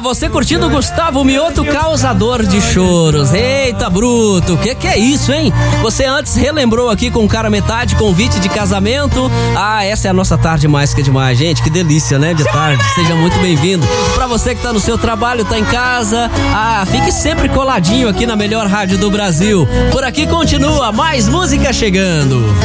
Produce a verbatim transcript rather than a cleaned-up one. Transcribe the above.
você curtindo Gustavo Mioto, Causador de Choros. Eita, bruto, que que é isso, hein? Você antes relembrou aqui com cara metade, convite de casamento. Ah, essa é a nossa tarde mais que demais, gente, que delícia, né, de tarde. Seja muito bem-vindo. Pra você que tá no seu trabalho, tá em casa, ah, fique sempre coladinho aqui na melhor rádio do Brasil. Por aqui continua mais música chegando.